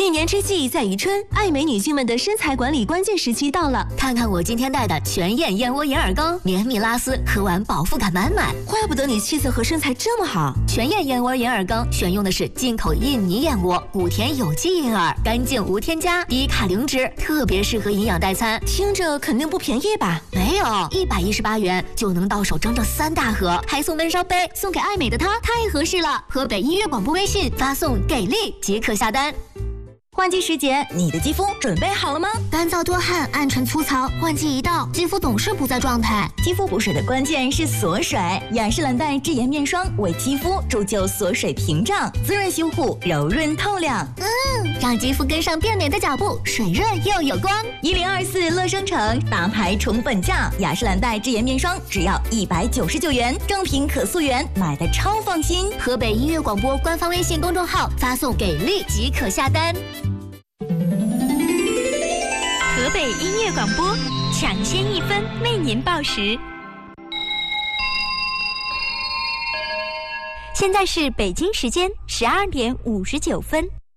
一年之计在于春，爱美女性们的身材管理关键时期到了。 看看我今天带的全燕燕窝银耳羹，绵密拉丝，喝完饱腹感满满。 怪不得你气色和身材这么好。 全燕燕窝银耳羹选用的是进口印尼燕窝，谷田有机银耳，干净无添加，低卡零脂，特别适合营养代餐。 听着肯定不便宜吧？ 没有，118元就能到手整整3大盒，还送温烧杯，送给爱美的她太合适了。河北音乐广播微信发送给力即可下单。 换季时节，你的肌肤准备好了吗？ 干燥多汗、暗沉粗糙，换季一到，肌肤总是不在状态。 肌肤补水的关键是锁水，雅诗兰黛智妍面霜为肌肤铸就锁水屏障，滋润修护，柔润透亮。 让肌肤跟上变美的脚步，水润又有光。 1024乐生城大牌宠粉价，雅诗兰黛智妍面霜只要199元，正品可溯源，买的超放心。 河北音乐广播官方微信公众号发送给力即可下单。 河北音乐广播抢先1分为您报时。现在是北京时间12点59分。